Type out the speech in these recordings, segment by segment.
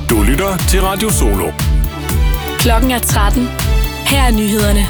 Du lytter til Radio Solo. Klokken er 13. Her er nyhederne.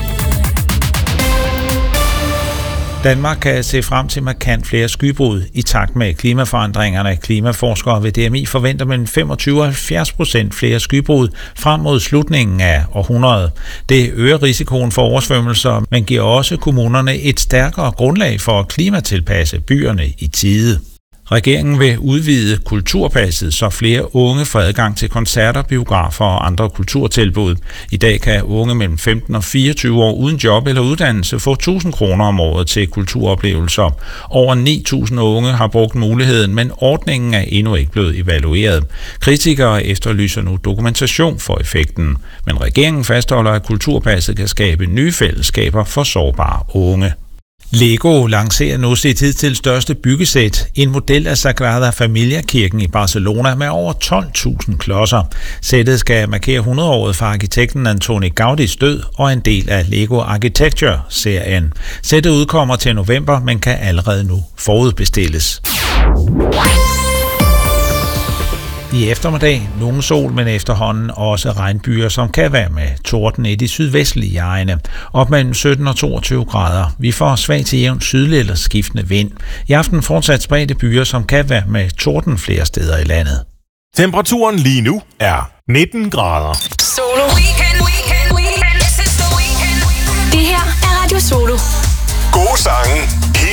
Danmark kan se frem til markant flere skybrud i takt med klimaforandringerne. Klimaforskere ved DMI forventer mellem 25 og 70% flere skybrud frem mod slutningen af århundredet. Det øger risikoen for oversvømmelser, men giver også kommunerne et stærkere grundlag for at klimatilpasse byerne i tide. Regeringen vil udvide kulturpasset, så flere unge får adgang til koncerter, biografer og andre kulturtilbud. I dag kan unge mellem 15 og 24 år uden job eller uddannelse få 1.000 kroner om året til kulturoplevelser. Over 9.000 unge har brugt muligheden, men ordningen er endnu ikke blevet evalueret. Kritikere efterlyser nu dokumentation for effekten, men regeringen fastholder, at kulturpasset kan skabe nye fællesskaber for sårbare unge. Lego lancerer nu sit hidtil største byggesæt, en model af Sagrada Familia-kirken i Barcelona med over 12.000 klodser. Sættet skal markere 100-året for arkitekten Antoni Gaudís død og en del af Lego Architecture-serien. Sættet udkommer til november, men kan allerede nu forudbestilles. I eftermiddag nogen sol, men efterhånden også regnbyer, som kan være med torden i de sydvestlige egne. Op mellem 17 og 22 grader. Vi får svag til jævn sydlig eller skiftende vind. I aften fortsat spredte byer, som kan være med torden flere steder i landet. Temperaturen lige nu er 19 grader. Solo. Det her er Radio Solo. Gode sange